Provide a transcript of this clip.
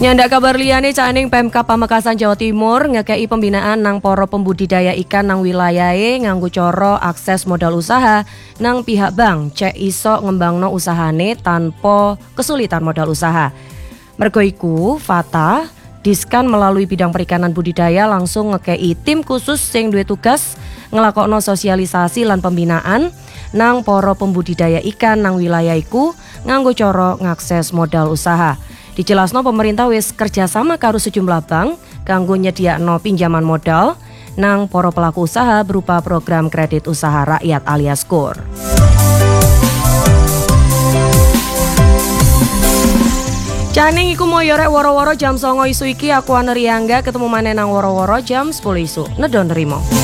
Nyandak kabar liyane caning Pemkab Pamekasan Jawa Timur ngekei pembinaan nang para pembudidaya ikan nang wilayahe nganggo cara akses modal usaha nang pihak bank cek iso ngembangno usahane tanpa kesulitan modal usaha. Mergo iku Fata Diskan melalui bidang perikanan budidaya langsung ngekei tim khusus sing duwe tugas ngelakokno sosialisasi lan pembinaan nang para pembudidaya ikan nang wilayah iku nganggo cara ngakses modal usaha. Dijelasno pemerintah wis kerjasama karo sejumlah bank kanggo nyediakno pinjaman modal nang para pelaku usaha berupa program kredit usaha rakyat alias KUR. Caning iku mau yorek woro-woro jam 09.00 isu iki aku Aneriangga ketemu maneh nang woro-woro jam 10 isu. Nedon nrimo.